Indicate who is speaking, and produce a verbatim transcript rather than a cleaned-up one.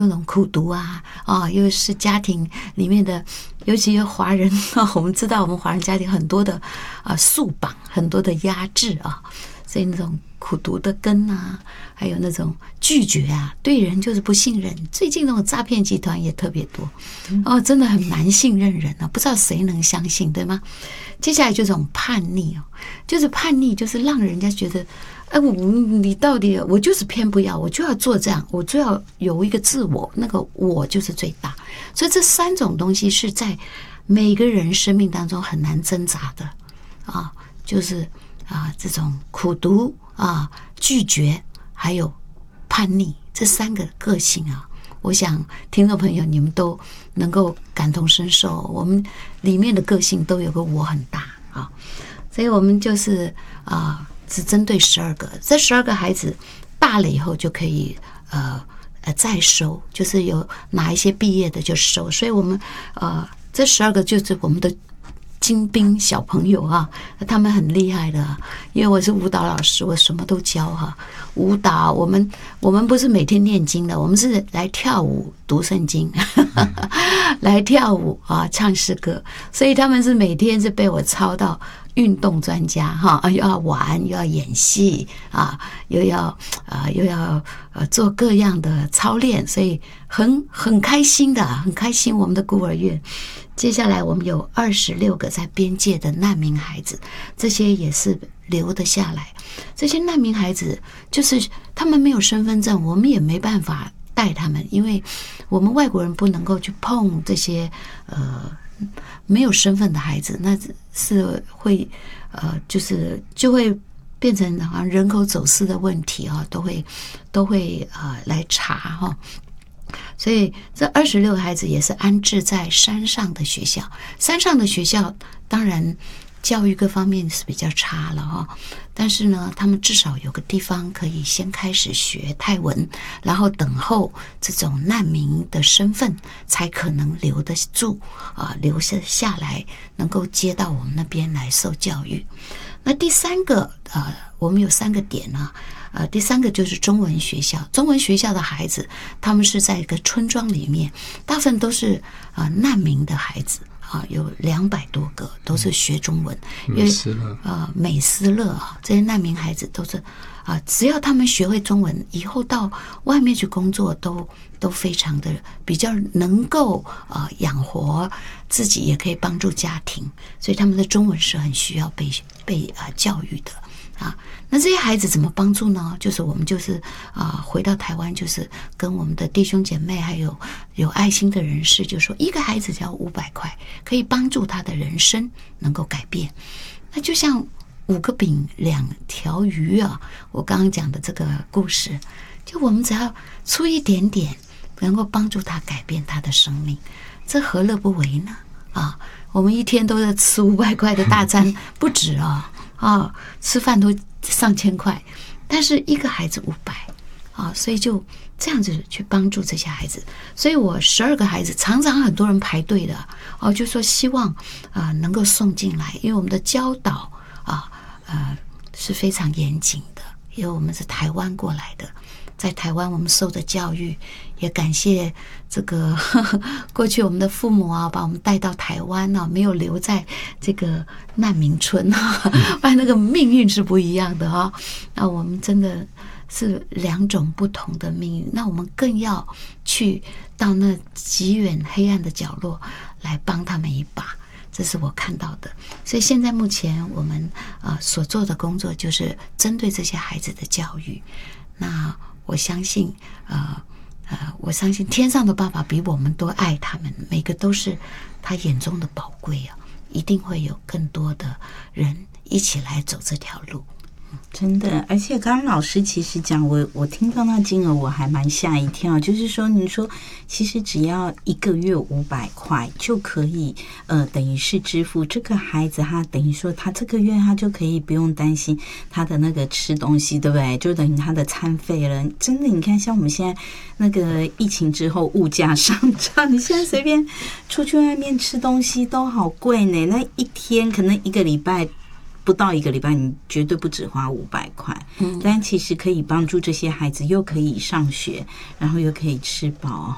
Speaker 1: 那种苦读啊啊，又是家庭里面的，尤其是华人啊，我们知道我们华人家庭很多的啊束绑，很多的压制啊，所以那种苦读的根啊，还有那种拒绝啊，对人就是不信任。最近那种诈骗集团也特别多哦，真的很难信任人啊，不知道谁能相信，对吗？接下来就这种叛逆哦，就是叛逆，就是让人家觉得。哎，我你到底我就是偏不要，我就要做这样，我就要有一个自我，那个我就是最大。所以这三种东西是在每个人生命当中很难挣扎的啊，就是啊这种苦读啊、拒绝还有叛逆这三个个性啊，我想听众朋友你们都能够感同身受，我们里面的个性都有个我很大啊，所以我们就是啊。只针对十二个，这十二个孩子大了以后就可以呃呃再收，就是有哪一些毕业的就收，所以我们呃这十二个就是我们的精兵小朋友啊，他们很厉害的，因为我是舞蹈老师，我什么都教哈。舞蹈，我们我们不是每天念经的，我们是来跳舞、读圣经，来跳舞啊，唱诗歌，所以他们是每天是被我操到。运动专家哈，又要玩又要演戏啊，又要啊、呃、又要呃做各样的操练，所以很很开心的，很开心。我们的孤儿院，接下来我们有二十六个在边界的难民孩子，这些也是留得下来。这些难民孩子就是他们没有身份证，我们也没办法带他们，因为我们外国人不能够去碰这些呃。没有身份的孩子，那是会呃，就是就会变成好像人口走私的问题啊，都会都会呃来查哈。所以这二十六个孩子也是安置在山上的学校，山上的学校当然教育各方面是比较差了哈，但是呢，他们至少有个地方可以先开始学泰文，然后等候这种难民的身份，才可能留得住啊，留下下来，能够接到我们那边来受教育。那第三个呃，我们有三个点呢，呃，第三个就是中文学校，中文学校的孩子，他们是在一个村庄里面，大部分都是啊、呃、难民的孩子。啊，有两百多个都是学中文，因为呃美斯乐啊，这些难民孩子都是啊，只要他们学会中文，以后到外面去工作都都非常的比较能够啊养活自己，也可以帮助家庭，所以他们的中文是很需要被被啊教育的。啊，那这些孩子怎么帮助呢？就是我们就是啊，回到台湾，就是跟我们的弟兄姐妹还有有爱心的人士，就说一个孩子只要五百块，可以帮助他的人生能够改变。那就像五个饼两条鱼啊，我刚刚讲的这个故事，就我们只要出一点点，能够帮助他改变他的生命，这何乐不为呢？啊，我们一天都在吃五百块的大餐，不止啊。啊，吃饭都上千块，但是一个孩子五百啊，所以就这样子去帮助这些孩子。所以我十二个孩子，常常很多人排队的哦，就说希望啊、呃、能够送进来，因为我们的教导啊呃是非常严谨的，因为我们是台湾过来的，在台湾我们受的教育，也感谢这个呵呵过去我们的父母啊，把我们带到台湾啊，没有留在这个难民村啊，不然那个命运是不一样的啊。那我们真的是两种不同的命运，那我们更要去到那极远黑暗的角落来帮他们一把，这是我看到的。所以现在目前我们呃所做的工作就是针对这些孩子的教育。那我相信呃呃，我相信天上的爸爸比我们都爱他们，每个都是他眼中的宝贵啊，一定会有更多的人一起来走这条路。
Speaker 2: 真的，而且刚刚老师其实讲，我我听到那金额我还蛮吓一跳，就是说您说其实只要一个月五百块就可以，呃，等于是支付这个孩子，他等于说他这个月他就可以不用担心他的那个吃东西，对不对？就等于他的餐费了。真的，你看像我们现在那个疫情之后物价上涨，你现在随便出去外面吃东西都好贵呢，那一天可能一个礼拜。不到一个礼拜，你绝对不止花五百块，嗯，但其实可以帮助这些孩子，又可以上学，然后又可以吃饱，